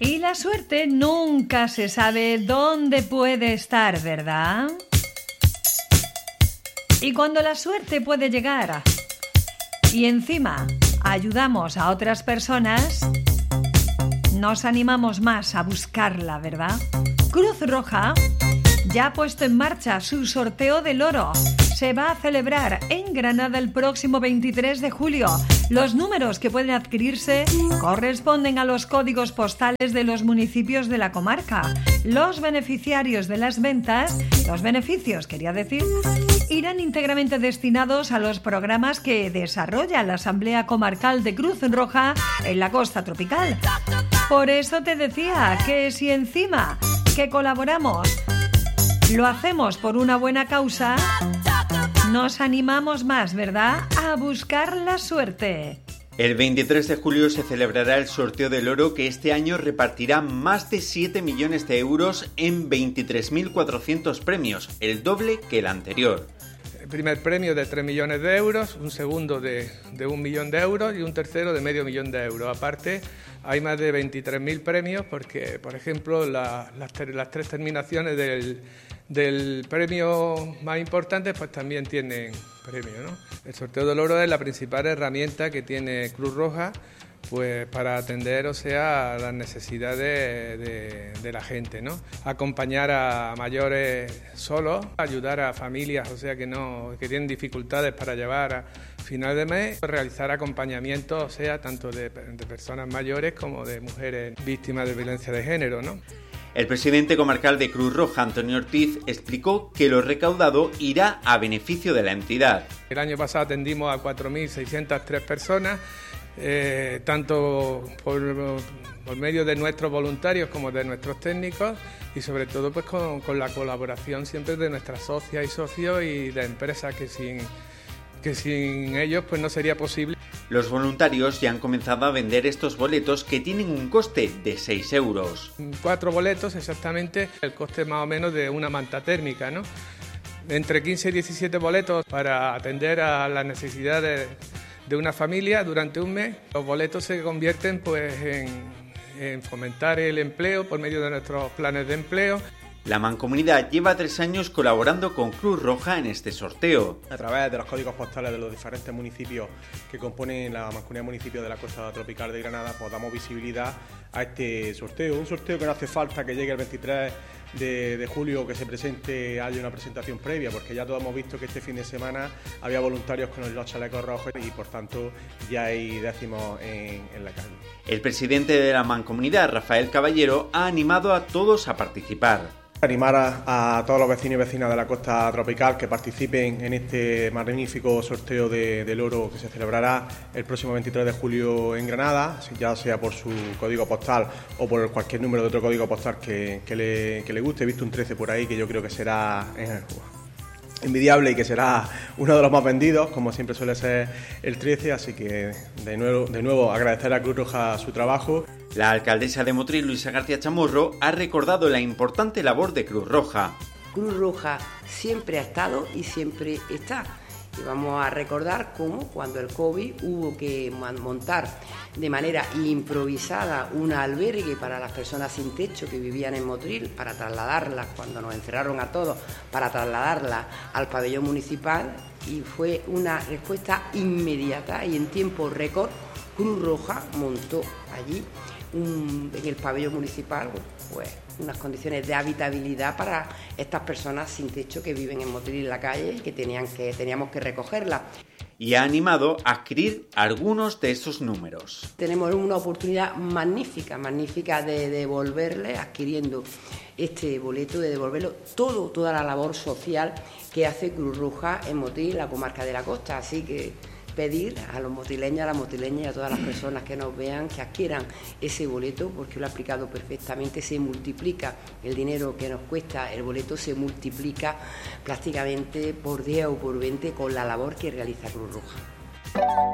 Y la suerte nunca se sabe dónde puede estar, ¿verdad? Y cuando la suerte puede llegar y encima ayudamos a otras personas, nos animamos más a buscarla, ¿verdad? Cruz Roja ya ha puesto en marcha su sorteo del oro. Se va a celebrar en Granada el próximo 23 de julio. Los números que pueden adquirirse corresponden a los códigos postales de los municipios de la comarca. Los beneficiarios de las ventas, los beneficios, quería decir, irán íntegramente destinados a los programas que desarrolla la Asamblea Comarcal de Cruz Roja en la costa tropical. Por eso te decía que si encima que colaboramos lo hacemos por una buena causa, nos animamos más, ¿verdad?, a buscar la suerte. El 23 de julio se celebrará el sorteo del oro, que este año repartirá más de 7 millones de euros en 23.400 premios, el doble que el anterior. El primer premio de 3 millones de euros, un segundo de 1 millón de euros y un tercero de medio millón de euros. Aparte, hay más de 23.000 premios porque, por ejemplo, las tres terminaciones del premio más importante pues también tienen premio, ¿no? El sorteo del oro es la principal herramienta que tiene Cruz Roja pues para atender, o sea, las necesidades de la gente, ¿no? Acompañar a mayores solos, ayudar a familias, o sea, que tienen dificultades para llevar a final de mes, realizar acompañamientos, o sea, tanto de personas mayores como de mujeres víctimas de violencia de género, ¿no? El presidente comarcal de Cruz Roja, Antonio Ortiz, explicó que lo recaudado irá a beneficio de la entidad. El año pasado atendimos a 4.603 personas, tanto por medio de nuestros voluntarios como de nuestros técnicos y sobre todo pues con la colaboración siempre de nuestras socias y socios y de empresas que sin ellos pues no sería posible. Los voluntarios ya han comenzado a vender estos boletos que tienen un coste de 6 euros. 4 boletos exactamente, el coste más o menos de una manta térmica, ¿no? Entre 15 y 17 boletos para atender a las necesidades de una familia durante un mes. Los boletos se convierten pues en fomentar el empleo por medio de nuestros planes de empleo. La Mancomunidad lleva 3 años colaborando con Cruz Roja en este sorteo. A través de los códigos postales de los diferentes municipios que componen la Mancomunidad Municipio de la Costa Tropical de Granada, pues damos visibilidad a este sorteo. Un sorteo que no hace falta que llegue el 23 de julio, que se presente, haya una presentación previa, porque ya todos hemos visto que este fin de semana había voluntarios con los chalecos rojos y por tanto ya hay décimos en la calle. El presidente de la Mancomunidad, Rafael Caballero, ha animado a todos a participar. Animar a todos los vecinos y vecinas de la costa tropical que participen en este magnífico sorteo del oro que se celebrará el próximo 23 de julio en Granada, ya sea por su código postal o por cualquier número de otro código postal que le guste. He visto un 13 por ahí que yo creo que será envidiable y que será uno de los más vendidos, como siempre suele ser el 13, así que de nuevo agradecer a Cruz Roja su trabajo. La alcaldesa de Motril, Luisa García Chamorro, ha recordado la importante labor de Cruz Roja. Cruz Roja siempre ha estado y siempre está. Y vamos a recordar cómo cuando el COVID hubo que montar de manera improvisada un albergue para las personas sin techo que vivían en Motril, para trasladarlas, cuando nos encerraron a todos, para trasladarlas al pabellón municipal, y fue una respuesta inmediata y en tiempo récord. Cruz Roja montó allí en el pabellón municipal pues unas condiciones de habitabilidad para estas personas sin techo que viven en Motril en la calle y que teníamos que recogerlas. Y ha animado a adquirir algunos de esos números. Tenemos una oportunidad magnífica de devolverle, adquiriendo este boleto, de devolverlo toda la labor social que hace Cruz Roja en Motril, la comarca de la costa. Así que pedir a los motrileños, a las motrileñas y a todas las personas que nos vean que adquieran ese boleto, porque lo ha explicado perfectamente, se multiplica el dinero que nos cuesta el boleto, se multiplica prácticamente por 10 o por 20 con la labor que realiza Cruz Roja.